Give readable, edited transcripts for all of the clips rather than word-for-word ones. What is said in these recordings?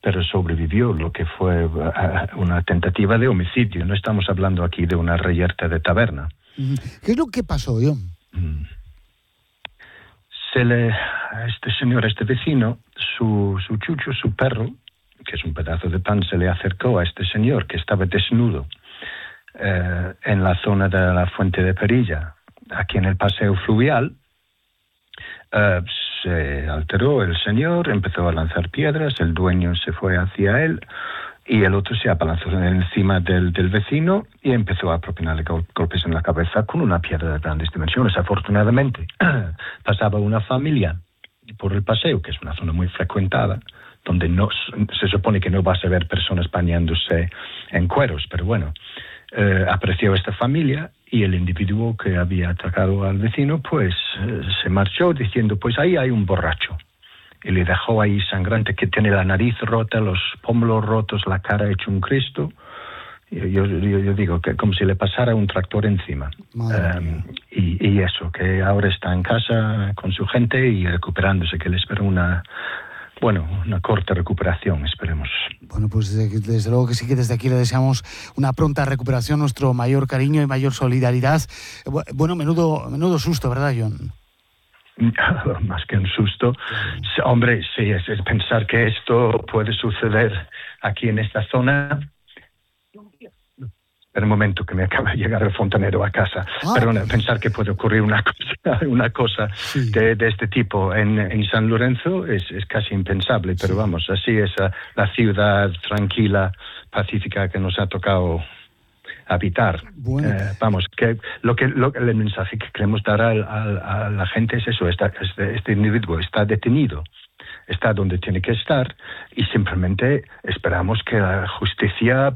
pero sobrevivió, lo que fue una tentativa de homicidio. No estamos hablando aquí de una reyerta de taberna. ¿Qué es lo que pasó, John? Este señor, este vecino, su chucho, su perro, que es un pedazo de pan, se le acercó a este señor que estaba desnudo en la zona de la Fuente de Perilla, aquí en el paseo fluvial. Se alteró el señor, empezó a lanzar piedras, el dueño se fue hacia él y el otro se abalanzó encima del vecino y empezó a propinarle golpes en la cabeza con una piedra de grandes dimensiones. Afortunadamente pasaba una familia por el paseo, que es una zona muy frecuentada, donde no se supone que no vas a ver personas bañándose en cueros, pero bueno, apreció esta familia y el individuo que había atacado al vecino pues se marchó diciendo, pues ahí hay un borracho, y le dejó ahí sangrante, que tiene la nariz rota, los pómulos rotos, la cara hecho un Cristo. Yo digo que como si le pasara un tractor encima. Y eso, que ahora está en casa con su gente y recuperándose, que le espera una corta recuperación, esperemos. Bueno, pues desde luego que sí, que desde aquí le deseamos una pronta recuperación, nuestro mayor cariño y mayor solidaridad. Bueno, menudo susto, ¿verdad, John? Más que un susto. Hombre, sí, es pensar que esto puede suceder aquí en esta zona. Espera un momento, que me acaba de llegar el fontanero a casa. Pero pensar que puede ocurrir una cosa sí, de este tipo en San Lorenzo es casi impensable, pero sí, vamos, así es la ciudad tranquila, pacífica que nos ha tocado habitar. Bueno. Vamos, que el mensaje que queremos dar a la gente es eso, este individuo está detenido, está donde tiene que estar, y simplemente esperamos que la justicia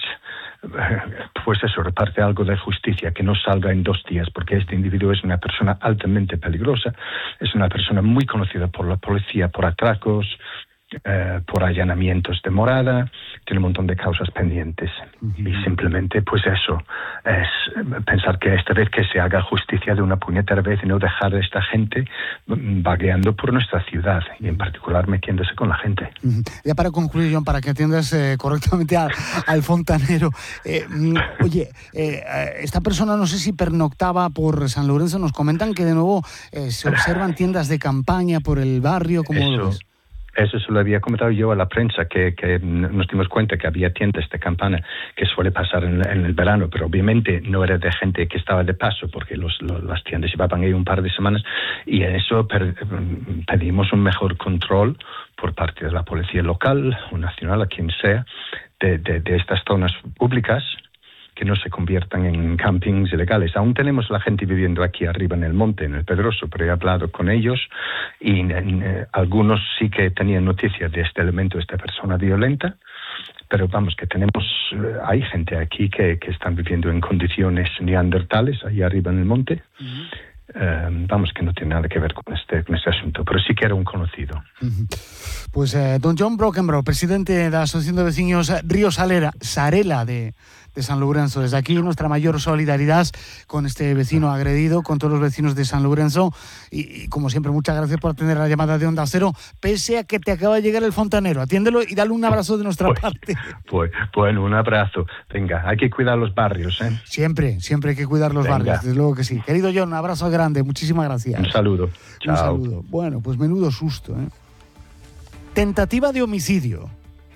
pues eso, reparte algo de justicia, que no salga en 2 días, porque este individuo es una persona altamente peligrosa, es una persona muy conocida por la policía por atracos, por allanamientos de morada, tiene un montón de causas pendientes. Y simplemente, pues eso, es pensar que esta vez que se haga justicia de una puñetera vez y no dejar a esta gente vagueando por nuestra ciudad y en particular metiéndose con la gente. Ya para concluir, John, para que atiendas correctamente al fontanero, oye, esta persona no sé si pernoctaba por San Lorenzo, nos comentan que de nuevo se observan tiendas de campaña por el barrio, ¿cómo lo ves? Eso se lo había comentado yo a la prensa, que nos dimos cuenta que había tiendas de campana, que suele pasar en el verano, pero obviamente no era de gente que estaba de paso, porque las tiendas llevaban ahí un par de semanas, y en eso pedimos un mejor control por parte de la policía local o nacional, a quien sea, de estas zonas públicas, que no se conviertan en campings ilegales. Aún tenemos la gente viviendo aquí arriba en el monte, en el Pedroso, pero he hablado con ellos y algunos sí que tenían noticia de este elemento, de esta persona violenta, pero vamos, que hay gente aquí que están viviendo en condiciones neandertales ahí arriba en el monte. Vamos, que no tiene nada que ver con este asunto, pero sí que era un conocido. Pues don John Brockenbrough, presidente de la Asociación de Vecinos Río Sarela de San Lorenzo. Desde aquí nuestra mayor solidaridad con este vecino agredido, con todos los vecinos de San Lorenzo, y como siempre, muchas gracias por atender la llamada de Onda Cero, pese a que te acaba de llegar el fontanero. Atiéndelo y dale un abrazo de nuestra parte. Bueno, un abrazo. Venga, hay que cuidar los barrios, ¿eh? Siempre hay que cuidar los barrios, desde luego que sí. Querido John, un abrazo grande, muchísimas gracias. Un saludo. Chao. Un saludo. Bueno, pues menudo susto, ¿eh? Tentativa de homicidio.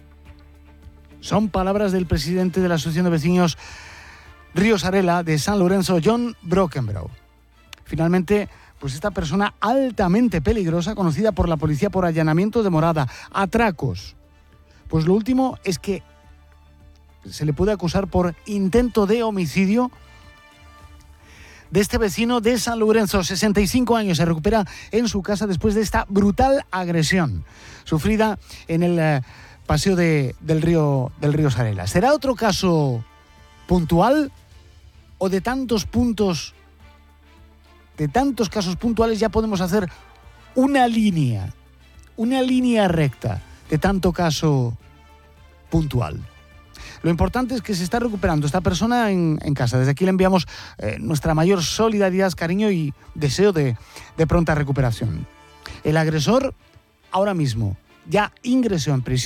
Son palabras del presidente de la Asociación de Vecinos Río Sarela de San Lorenzo, John Brockenbrough. Finalmente, pues esta persona altamente peligrosa, conocida por la policía por allanamiento de morada, atracos. Pues lo último es que se le puede acusar por intento de homicidio de este vecino de San Lorenzo. 65 años, se recupera en su casa después de esta brutal agresión sufrida en el paseo del río Sarela. ¿Será otro caso puntual o de tantos casos puntuales ya podemos hacer una línea recta de tanto caso puntual? Lo importante es que se está recuperando esta persona en casa. Desde aquí le enviamos nuestra mayor solidaridad, cariño y deseo de pronta recuperación. El agresor ahora mismo ya ingresó en prisión.